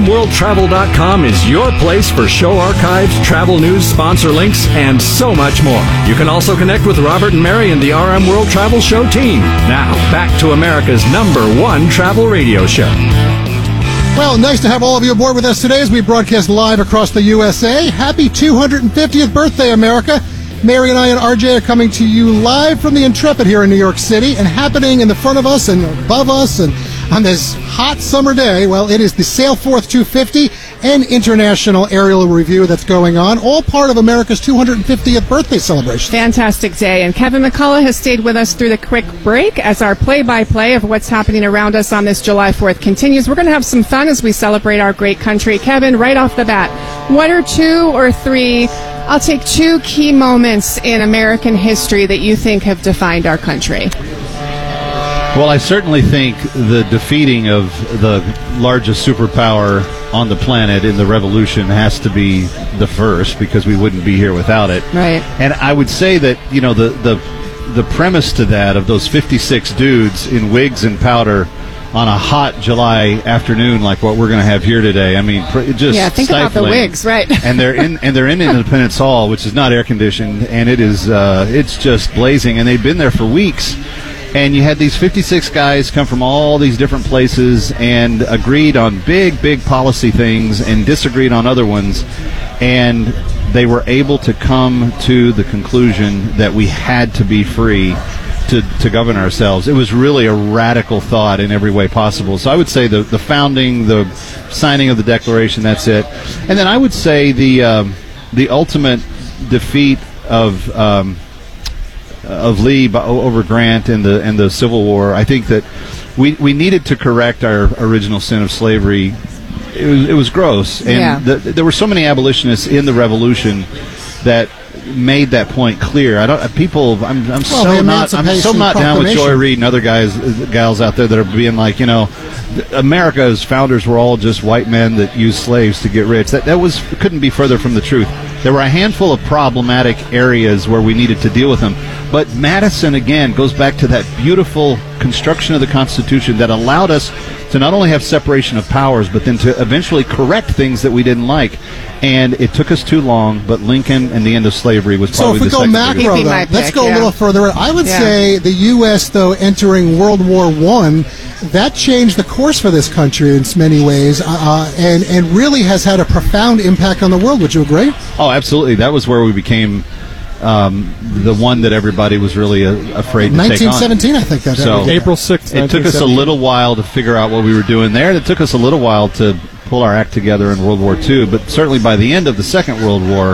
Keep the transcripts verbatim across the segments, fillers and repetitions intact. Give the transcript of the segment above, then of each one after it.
M world travel dot com is your place for show archives, travel news, sponsor links, and so much more. You can also connect with Robert and Mary and the R M World Travel Show team. Now, back to America's number one travel radio show. Well, nice to have all of you aboard with us today as we broadcast live across the U S A. Happy two hundred fiftieth birthday, America. Mary and I and R J are coming to you live from the Intrepid here in New York City, and happening in the front of us and above us and on this hot summer day, well, it is the Sailforth two fifty and International Aerial Review that's going on, all part of America's two hundred fiftieth birthday celebration. Fantastic day, and Kevin McCullough has stayed with us through the quick break as our play-by-play of what's happening around us on this July fourth continues. We're going to have some fun as we celebrate our great country. Kevin, right off the bat, what are two or three, I'll take two key moments in American history that you think have defined our country? Well, I certainly think the defeating of the largest superpower on the planet in the revolution has to be the first, because we wouldn't be here without it. Right. And I would say that, you know, the the, the premise to that of those fifty-six dudes in wigs and powder on a hot July afternoon like what we're going to have here today. I mean, pr- just yeah. Think stifling. about the wigs, right? and they're in and they're in Independence Hall, which is not air conditioned, and it is uh, it's just blazing. And they've been there for weeks. And you had these fifty-six guys come from all these different places and agreed on big, big policy things and disagreed on other ones. And they were able to come to the conclusion that we had to be free to, to govern ourselves. It was really a radical thought in every way possible. So I would say the, the founding, the signing of the Declaration, that's it. And then I would say the um, the ultimate defeat of um, of Lee over Grant and the and the Civil War. I think that we we needed to correct our original sin of slavery. It was, it was gross, and yeah. the, there were so many abolitionists in the Revolution that made that point clear. I don't people. I'm, I'm well, so not. I'm so not down with Joy Reid and other guys, gals out there that are being like, you know, America's founders were all just white men that used slaves to get rich. That that was couldn't be further from the truth. There were a handful of problematic areas where we needed to deal with them. But Madison, again, goes back to that beautiful construction of the Constitution that allowed us to not only have separation of powers, but then to eventually correct things that we didn't like. And it took us too long, but Lincoln and the end of slavery was probably the second biggest. So if we go macro, though, let's pick, go yeah. a little further. I would yeah. say the U S, though, entering World War One, that changed the course for this country in many ways, uh, and, and really has had a profound impact on the world. Would you agree? Oh, absolutely. That was where we became um, the one that everybody was really uh, afraid to take on. nineteen seventeen, I think. That so April sixth, it took us a little while to figure out what we were doing there. It took us a little while to pull our act together in World War Two, but certainly by the end of the Second World War,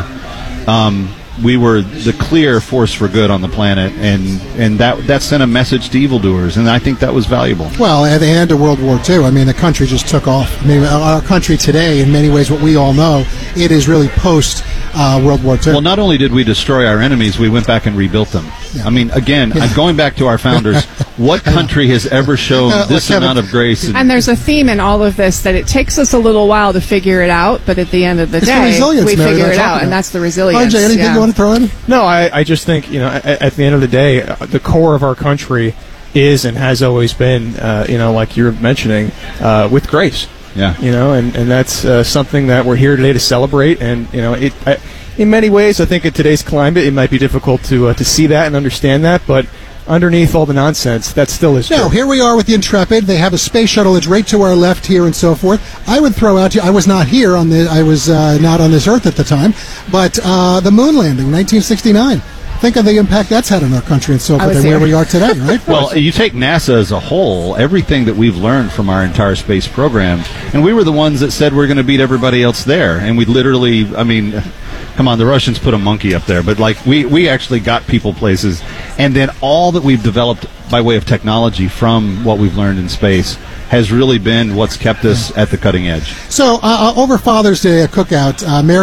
um, we were the clear force for good on the planet, and, and that that sent a message to evildoers, and I think that was valuable. Well, at the end of World War Two, I mean, the country just took off. I mean, our country today, in many ways, what we all know, it is really post uh, World War Two. Well, not only did we destroy our enemies, we went back and rebuilt them. Yeah. I mean, again, yeah. I'm going back to our founders. What country has ever shown uh, this like amount of grace? And, and there's a theme in all of this that it takes us a little while to figure it out, but at the end of the it's day, the we Mary, figure it out, about. and that's the resilience. R J, anything yeah. you want to throw in? No, I, I just think, you know, at, at the end of the day, uh, the core of our country is and has always been, uh, you know, like you're mentioning, uh, with grace. Yeah. You know, and, and that's uh, something that we're here today to celebrate. And, you know, it I, in many ways, I think in today's climate, it might be difficult to uh, to see that and understand that, but underneath all the nonsense, that still is true. Now, here we are with the Intrepid. They have a space shuttle. It's right to our left here and so forth. I would throw out to you, I was not here on the, I was uh, not on this earth at the time, but uh, the moon landing, nineteen sixty-nine. Think of the impact that's had on our country and so forth, and where we are today, right? Well, you take NASA as a whole, everything that we've learned from our entire space program, and we were the ones that said we're going to beat everybody else there, and we literally, I mean, come on, the Russians put a monkey up there, but like we, we actually got people places, and then all that we've developed by way of technology from what we've learned in space has really been what's kept us at the cutting edge. So, uh, over Father's Day, a cookout, uh, Mary